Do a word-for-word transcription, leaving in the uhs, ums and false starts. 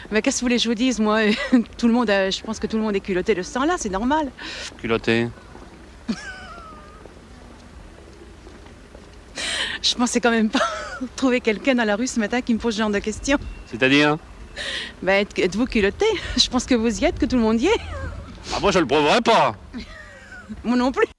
Mais qu'est-ce que vous voulez que je vous dise, moi? Tout le monde, a, je pense que tout le monde est culotté de ce temps-là, c'est normal. Culotté? Je pensais quand même pas trouver quelqu'un dans la rue ce matin qui me pose ce genre de questions. C'est-à-dire? Ben, êtes- êtes-vous culotté? Je pense que vous y êtes, que tout le monde y est. Ah, moi, je le prouverai pas. Moi non plus.